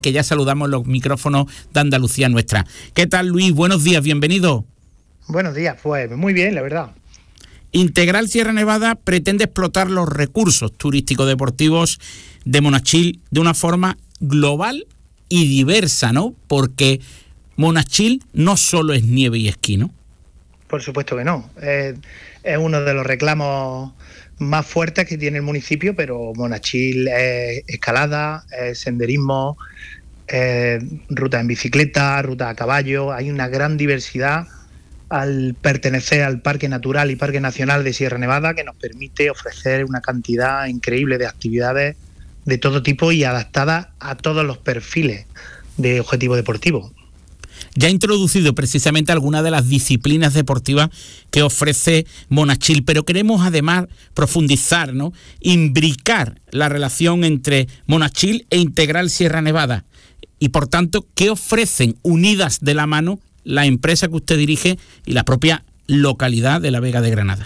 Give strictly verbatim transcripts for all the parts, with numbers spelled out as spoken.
que ya saludamos los micrófonos de Andalucía Nuestra. ¿Qué tal, Luis? Buenos días, bienvenido. Buenos días, pues muy bien, la verdad. Integral Sierra Nevada pretende explotar los recursos turístico-deportivos de Monachil de una forma global y diversa, ¿no? Porque Monachil no solo es nieve y esquí, ¿no? Por supuesto que no. Es, es uno de los reclamos más fuertes que tiene el municipio, pero Monachil es escalada, es senderismo, es ruta en bicicleta, ruta a caballo. Hay una gran diversidad al pertenecer al Parque Natural y Parque Nacional de Sierra Nevada, que nos permite ofrecer una cantidad increíble de actividades de todo tipo y adaptadas a todos los perfiles de objetivo deportivo. Ya ha introducido precisamente algunas de las disciplinas deportivas que ofrece Monachil, pero queremos además profundizar, ¿no? Imbricar la relación entre Monachil e Integral Sierra Nevada. Y por tanto, ¿qué ofrecen unidas de la mano la empresa que usted dirige y la propia localidad de la Vega de Granada?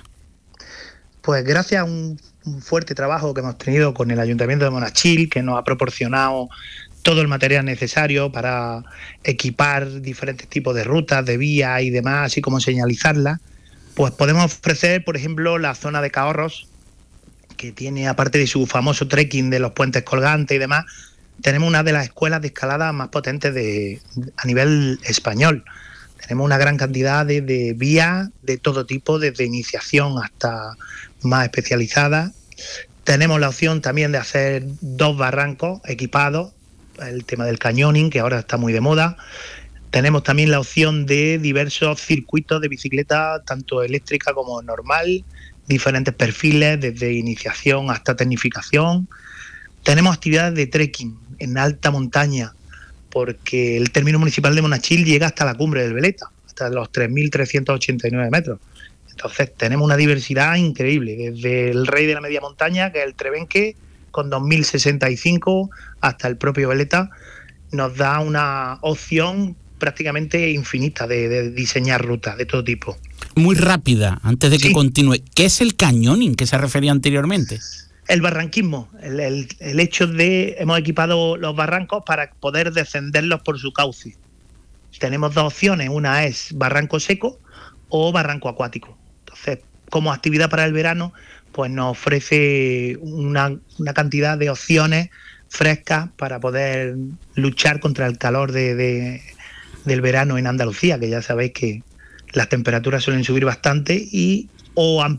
Pues gracias a un, un fuerte trabajo que hemos tenido con el Ayuntamiento de Monachil, que nos ha proporcionado todo el material necesario para equipar diferentes tipos de rutas, de vías y demás, así como señalizarlas, pues podemos ofrecer, por ejemplo, la zona de Cahorros, que tiene, aparte de su famoso trekking de los puentes colgantes y demás, tenemos una de las escuelas de escalada más potentes de, a nivel español. Tenemos una gran cantidad de, de vías de todo tipo, desde iniciación hasta más especializadas. Tenemos la opción también de hacer dos barrancos equipados, el tema del cañoning, que ahora está muy de moda. Tenemos también la opción de diversos circuitos de bicicleta, tanto eléctrica como normal, diferentes perfiles, desde iniciación hasta tecnificación. Tenemos actividades de trekking en alta montaña, porque el término municipal de Monachil llega hasta la cumbre del Veleta, hasta los tres mil trescientos ochenta y nueve metros. Entonces tenemos una diversidad increíble, desde el rey de la media montaña, que es el Trebenque, con dos mil sesenta y cinco, hasta el propio Veleta, nos da una opción prácticamente infinita de, de diseñar rutas de todo tipo. Muy rápida, antes de que sí. continúe, ¿qué es el cañoning que se refería anteriormente? El barranquismo, el, el, el hecho de hemos equipado los barrancos para poder descenderlos por su cauce. Tenemos dos opciones, una es barranco seco o barranco acuático. Entonces, como actividad para el verano, pues nos ofrece una, una cantidad de opciones frescas para poder luchar contra el calor de, de, del verano en Andalucía, que ya sabéis que las temperaturas suelen subir bastante y o a,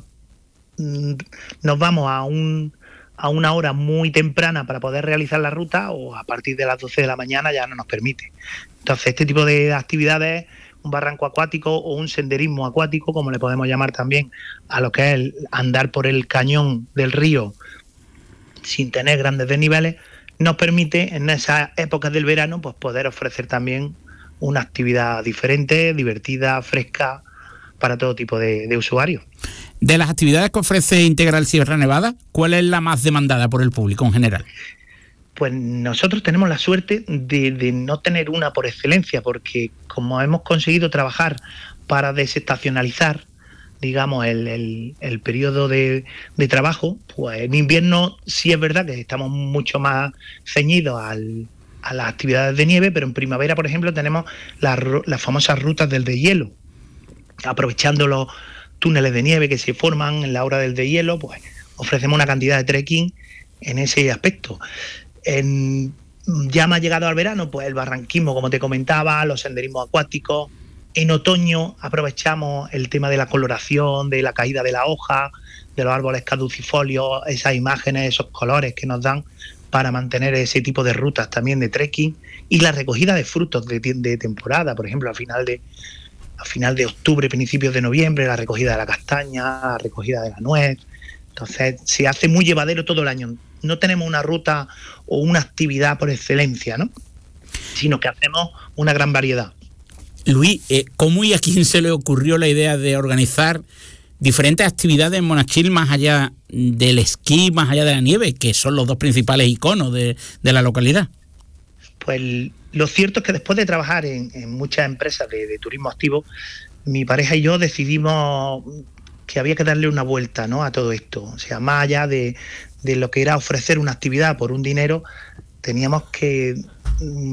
nos vamos a un a una hora muy temprana para poder realizar la ruta, o a partir de las doce de la mañana ya no nos permite. Entonces, este tipo de actividades, un barranco acuático o un senderismo acuático, como le podemos llamar también a lo que es el andar por el cañón del río sin tener grandes desniveles, nos permite en esas épocas del verano pues poder ofrecer también una actividad diferente, divertida, fresca, para todo tipo de, de usuarios. De las actividades que ofrece Integral Sierra Nevada, ¿cuál es la más demandada por el público en general? Pues nosotros tenemos la suerte de, de no tener una por excelencia, porque como hemos conseguido trabajar para desestacionalizar, digamos, el, el, el periodo de, de trabajo, pues en invierno sí es verdad que estamos mucho más ceñidos al, a las actividades de nieve, pero en primavera, por ejemplo, tenemos las, las famosas rutas del deshielo, aprovechando los túneles de nieve que se forman en la hora del deshielo, pues ofrecemos una cantidad de trekking en ese aspecto. En, ya me ha llegado al verano, pues el barranquismo, como te comentaba, los senderismos acuáticos. En otoño aprovechamos el tema de la coloración, de la caída de la hoja, de los árboles caducifolios, esas imágenes, esos colores que nos dan para mantener ese tipo de rutas también de trekking, y la recogida de frutos de, de temporada, por ejemplo, al final de a final de octubre, principios de noviembre, la recogida de la castaña, la recogida de la nuez. Entonces se hace muy llevadero todo el año. No tenemos una ruta o una actividad por excelencia, ¿no? Sino que hacemos una gran variedad. Luis, eh, ¿cómo y a quién se le ocurrió la idea de organizar diferentes actividades en Monachil más allá del esquí, más allá de la nieve, que son los dos principales iconos de, de la localidad? Pues lo cierto es que después de trabajar en, en muchas empresas de, de turismo activo, mi pareja y yo decidimos que había que darle una vuelta, ¿no?, a todo esto. O sea, más allá de, de lo que era ofrecer una actividad por un dinero, teníamos que